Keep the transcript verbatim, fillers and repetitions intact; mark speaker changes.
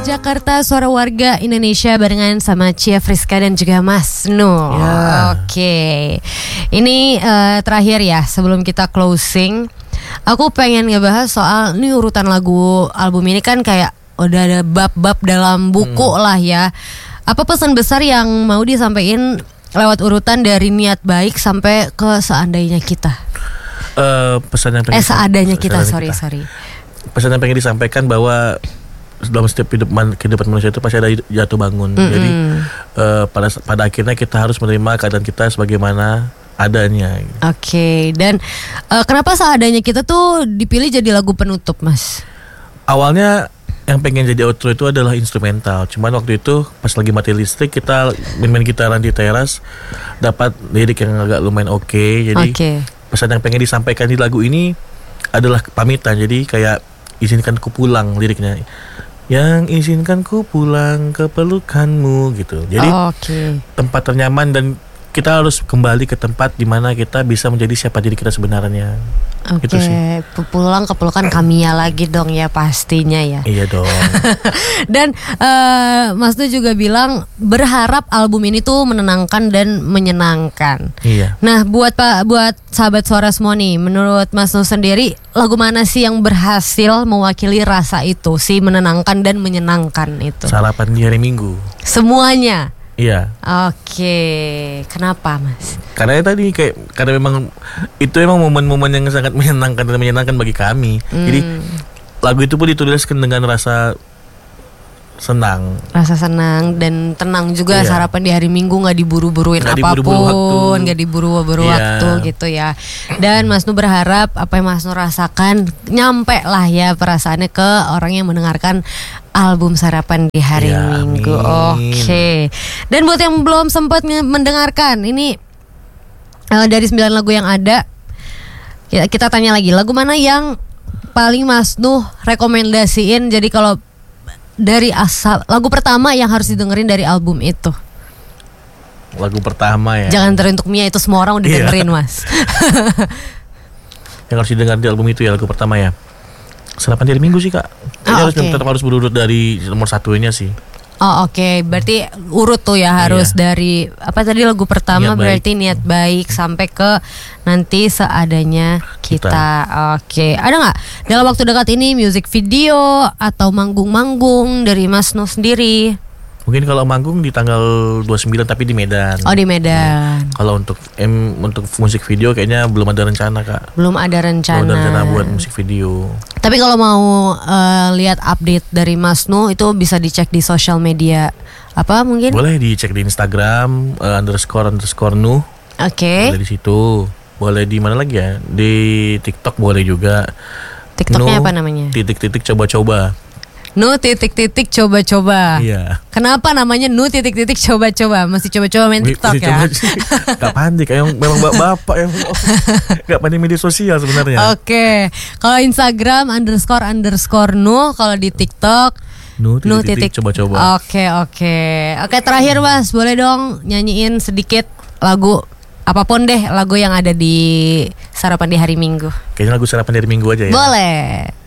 Speaker 1: Jakarta, suara warga Indonesia barengan sama Cia Friska dan juga Mas Nu.
Speaker 2: Ya.
Speaker 1: Oke, ini uh, terakhir ya sebelum kita closing. Aku pengen ngebahas soal ini urutan lagu album ini kan kayak udah ada bab-bab dalam buku hmm. lah ya. Apa pesan besar yang mau disampaikan lewat urutan dari niat baik sampai ke seandainya kita?
Speaker 2: Uh, pesan yang pengen
Speaker 1: eh seadanya kita, sorry
Speaker 2: kita.
Speaker 1: sorry.
Speaker 2: Pesan yang pengen disampaikan bahwa dalam setiap hidup kehidupan manusia itu pasti ada jatuh bangun.
Speaker 1: Mm-hmm.
Speaker 2: Jadi uh, pada pada akhirnya kita harus menerima keadaan kita sebagaimana adanya.
Speaker 1: Oke, okay. Dan uh, kenapa seadanya kita tuh dipilih jadi lagu penutup, Mas?
Speaker 2: Awalnya yang pengen jadi outro itu adalah instrumental. Cuman waktu itu pas lagi mati listrik kita main-main gitaran di teras, dapat lirik yang agak lumayan oke. Okay. Jadi
Speaker 1: okay.
Speaker 2: pesan yang pengen disampaikan di lagu ini adalah pamitan. Jadi kayak izinkan ku pulang liriknya. Yang izinkan ku pulang ke pelukanmu gitu. Jadi
Speaker 1: oh, okay.
Speaker 2: tempat ternyaman dan kita harus kembali ke tempat di mana kita bisa menjadi siapa diri kita sebenarnya.
Speaker 1: Oke,
Speaker 2: gitu
Speaker 1: okay. Pulang ke pelukan Kamiya lagi dong ya pastinya ya.
Speaker 2: Iya dong.
Speaker 1: Dan uh, Mas tuh juga bilang berharap album ini tuh menenangkan dan menyenangkan.
Speaker 2: Iya.
Speaker 1: Nah, buat Pak, buat sahabat suara semua nih, menurut Mas Nu sendiri lagu mana sih yang berhasil mewakili rasa itu, si menenangkan dan menyenangkan itu?
Speaker 2: Sarapan di hari Minggu.
Speaker 1: Semuanya.
Speaker 2: Iya.
Speaker 1: Oke, kenapa Mas?
Speaker 2: Karena tadi kayak karena memang itu memang momen-momen yang sangat menyenangkan dan menyenangkan bagi kami. Hmm. Jadi lagu itu pun dituliskan dengan rasa senang,
Speaker 1: rasa senang dan tenang juga. Iya. Sarapan di hari Minggu nggak diburu-buruin
Speaker 2: gak
Speaker 1: apapun, nggak diburu-buru
Speaker 2: iya.
Speaker 1: waktu gitu ya. Dan Mas Nu berharap apa yang Mas Nu rasakan nyampe lah ya perasaannya ke orang yang mendengarkan album Sarapan di Hari
Speaker 2: ya,
Speaker 1: Minggu. Oke. Okay. Dan buat yang belum sempat mendengarkan ini uh, dari sembilan lagu yang ada, kita, kita tanya lagi lagu mana yang paling Mas Nu rekomendasiin. Jadi kalau dari asal lagu pertama yang harus didengerin dari album itu.
Speaker 2: Lagu pertama ya.
Speaker 1: Jangan teruntuk Mia, itu semua orang udah
Speaker 2: iya.
Speaker 1: dengerin Mas.
Speaker 2: Yang harus didengar di album itu ya lagu pertama ya. Sarapan di Hari Minggu sih Kak. Ini
Speaker 1: oh,
Speaker 2: harus
Speaker 1: okay.
Speaker 2: tetap harus berurut dari nomor satunya sih.
Speaker 1: Oh oke, okay. Berarti urut tuh ya harus iya. Dari apa tadi lagu pertama niat berarti baik. Niat baik sampai ke nanti seadanya kita, kita. Oke, okay. Ada nggak dalam waktu dekat ini music video atau manggung-manggung dari Mas Nu sendiri?
Speaker 2: Mungkin kalau manggung di tanggal dua puluh sembilan tapi di Medan.
Speaker 1: Oh di Medan.
Speaker 2: Nah, kalau untuk em untuk musik video kayaknya belum ada rencana Kak.
Speaker 1: Belum ada rencana.
Speaker 2: Belum ada rencana buat musik video.
Speaker 1: Tapi kalau mau uh, lihat update dari Mas Nu itu bisa dicek di sosial media apa mungkin?
Speaker 2: Boleh dicek di Instagram uh, underscore underscore Nu.
Speaker 1: Oke. Okay.
Speaker 2: Boleh di situ. Boleh di mana lagi ya? Di TikTok boleh juga.
Speaker 1: TikToknya apa namanya?
Speaker 2: Titik-titik coba-coba.
Speaker 1: Nu titik-titik coba-coba.
Speaker 2: Iya.
Speaker 1: Kenapa namanya Nu titik-titik coba-coba? Masih coba-coba main TikTok ya?
Speaker 2: Gak pandai, kayak memang bapak yang gak pandai media sosial sebenarnya.
Speaker 1: Oke, okay. Kalau Instagram underscore underscore Nu, kalau di TikTok
Speaker 2: Nu titik-titik coba-coba.
Speaker 1: Oke oke oke. Terakhir Mas, boleh dong nyanyiin sedikit lagu apapun deh, lagu yang ada di Sarapan di Hari Minggu.
Speaker 2: Kayaknya lagu Sarapan di Hari Minggu aja ya.
Speaker 1: Boleh.